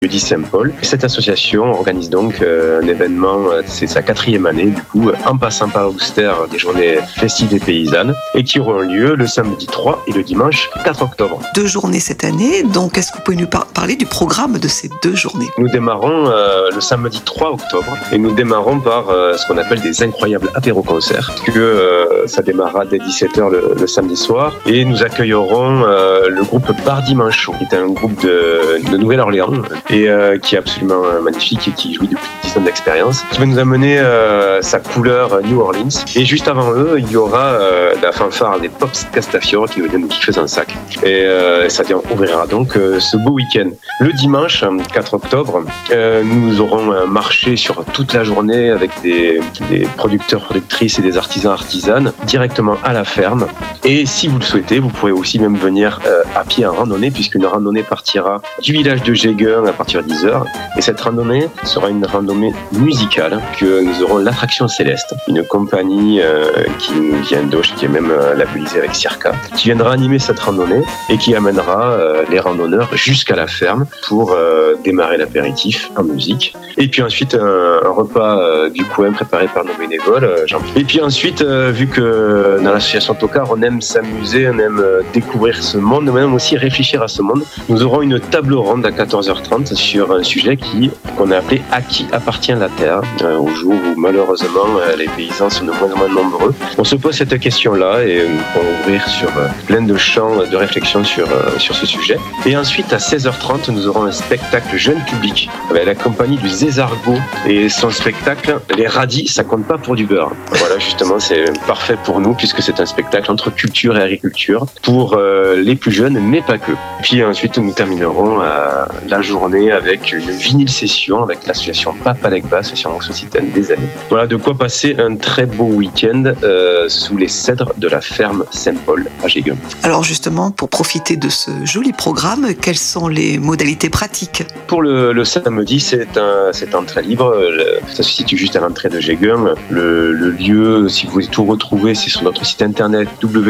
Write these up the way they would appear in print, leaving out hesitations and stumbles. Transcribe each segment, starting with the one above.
Jeudi Saint-Paul. Cette association organise donc un événement, c'est sa 4e année du coup, en passant par l'Ouster, des journées festives et paysannes, et qui auront lieu le samedi 3 et le dimanche 4 octobre. 2 journées cette année, donc est-ce que vous pouvez nous parler du programme de ces 2 journées? Nous démarrons le samedi 3 octobre et nous démarrons par ce qu'on appelle des incroyables apéro-concerts, que ça démarrera dès 17h le samedi soir, et nous accueillerons le groupe Bardi Manchot, qui est un groupe de Nouvelle-Orléans, et qui est absolument magnifique et qui jouit depuis 10 ans d'expérience, qui va nous amener sa couleur New Orleans. Et juste avant eux, il y aura la fanfare des Pops Castafiore qui nous donne quelque chose en sac. Et ça ouvrira donc ce beau week-end. Le dimanche 4 octobre, nous aurons un marché sur toute la journée avec des producteurs, productrices et des artisans, artisanes directement à la ferme. Et si vous le souhaitez, vous pourrez aussi même venir à pied en randonnée, puisqu'une randonnée partira du village de Jégun à partir de 10h. Et cette randonnée sera une randonnée musicale, que nous aurons l'Attraction Céleste, une compagnie qui vient d'Auch, qui est même labellisée avec Circa, qui viendra animer cette randonnée et qui amènera les randonneurs jusqu'à la ferme pour démarrer l'apéritif en musique. Et puis ensuite, un repas du coin préparé par nos bénévoles. Et puis ensuite, vu que dans l'association Tocard, on aime s'amuser, on aime découvrir ce monde, on aime aussi réfléchir à ce monde, nous aurons une table ronde à 14h30 sur un sujet qu'on a appelé « À qui appartient la terre ?» au jour où malheureusement les paysans sont de moins en moins nombreux. On se pose cette question-là et on va ouvrir sur plein de champs de réflexion sur ce sujet. Et ensuite, à 16h30, nous aurons un spectacle jeune public avec la compagnie du Zézargot et son spectacle « Les radis, ça compte pas pour du beurre ». Voilà, justement, c'est parfait pour nous puisque c'est un spectacle entre culture et agriculture pour les plus jeunes, mais pas que. Puis ensuite, nous terminerons la journée avec une vinyle session avec l'association Papalekba, association ossocitaine des années. Voilà de quoi passer un très beau week-end sous les cèdres de la ferme Saint-Paul à Jégun. Alors justement, pour profiter de ce joli programme, quelles sont les modalités pratiques? Pour le samedi, c'est entrée libre. Ça se situe juste à l'entrée de Jégun. Le lieu, si vous voulez tout retrouver, c'est sur notre site internet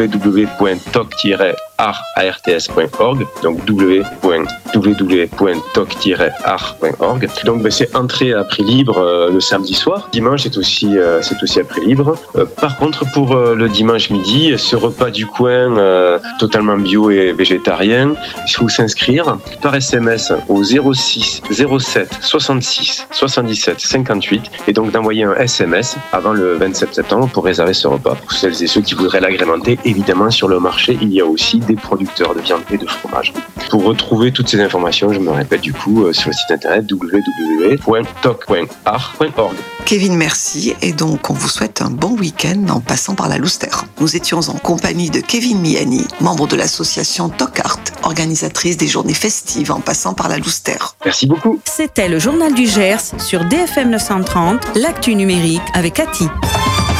www.toc-arts.org, donc www.toc-art.org. Donc c'est entrée à prix libre le samedi soir. Dimanche, c'est aussi à prix libre. Par contre, pour le dimanche midi, ce repas du coin totalement bio et végétarien, il faut s'inscrire par SMS au 06 07 66 77 58 et donc d'envoyer un SMS avant le 27 septembre pour réserver ce repas. Pour celles et ceux qui voudraient l'agrémenter, évidemment, sur le marché, il y a aussi des producteurs de viande et de fromage. Pour retrouver toutes ces informations, je me répète du coup, sur le site internet www.toc-art.org. Kevin, merci. Et donc, on vous souhaite un bon week-end en passant par la Louster. Nous étions en compagnie de Kevin Miani, membre de l'association Tocart, organisatrice des journées festives en passant par la Louster. Merci beaucoup. C'était le Journal du Gers sur DFM 930, l'actu numérique avec Cathy.